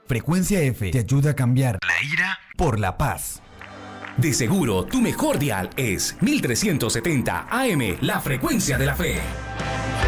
Frecuencia F te ayuda a cambiar la ira por la paz. De seguro, tu mejor dial es 1370 AM, la frecuencia de la fe.